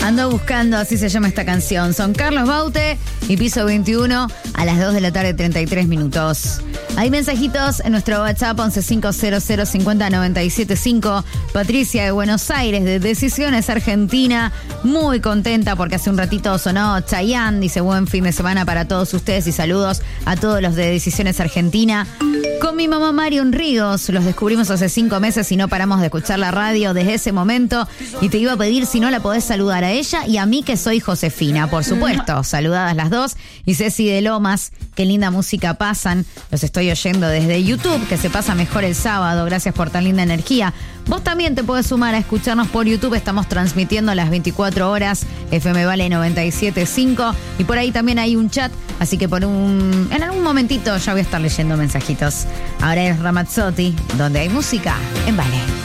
Ando buscando, así se llama esta canción. Son Carlos Baute y Piso 21 a las 2 de la tarde, 33 minutos. Hay mensajitos en nuestro WhatsApp 1150050975. Patricia de Buenos Aires, de Decisiones Argentina, muy contenta porque hace un ratito sonó Chayanne. Dice buen fin de semana para todos ustedes y saludos a todos los de Decisiones Argentina. Con mi mamá Marion Ríos, los descubrimos hace 5 meses y no paramos de escuchar la radio desde ese momento. Y te iba a pedir si no la podés saludar a ella y a mí que soy Josefina, por supuesto. Saludadas las dos. Y Ceci de Lomas, qué linda música pasan. Los estoy oyendo desde YouTube, que se pasa mejor el sábado. Gracias por tan linda energía. Vos también te podés sumar a escucharnos por YouTube. Estamos transmitiendo a las 24 horas FM Vale 97.5 y por ahí también hay un chat, así que en algún momentito ya voy a estar leyendo mensajitos. Ahora es Ramazzotti, donde hay música en Vale.